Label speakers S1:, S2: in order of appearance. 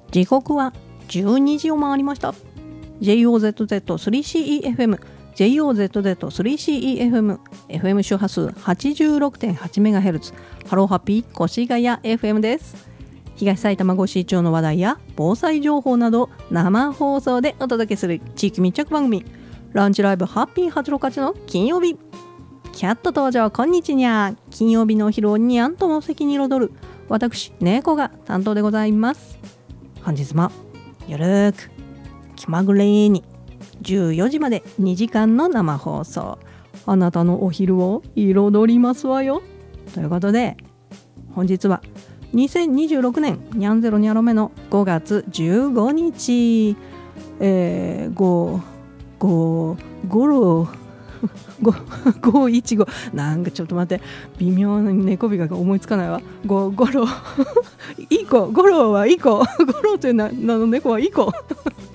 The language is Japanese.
S1: 時刻は12時を回りました。 JOZZ3CEFM JOZZ3CEFM FM 周波数 86.8MHz ハローハッピー越谷 FM です。東埼玉越町の話題や防災情報など生放送でお届けする地域密着番組、ランチライブハッピー868の金曜日。キャット登場、こんにちにゃ。金曜日のお昼をにゃんとも席に彩る私猫が担当でございます。本日もゆるーく気まぐれに14時まで2時間の生放送、あなたのお昼を彩りますわよ。ということで本日は2026年にゃんゼロにゃろめの5月15日、515なんかちょっと待って、微妙な猫日が思いつかないわ。ゴロいい子、ゴロはいい子、ゴロという名の猫はいい子